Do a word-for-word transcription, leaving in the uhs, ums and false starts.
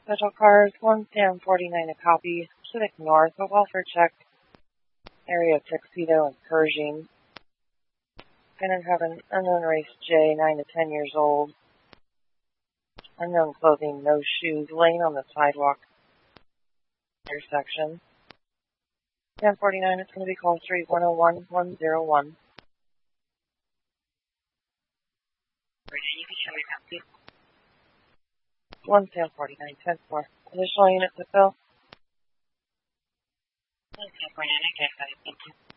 special cars, one Sam forty-nine a copy, Civic North, a welfare check, area tuxedo and Pershing. Gonna have an unknown race J, nine to ten years old. Unknown clothing, no shoes, laying on the sidewalk intersection. Sam forty-nine, it's going to be call three one oh one one oh one. One Sam forty-nine, ten four. Additional units to fill? One Sam forty-nine, I get that. Thank you.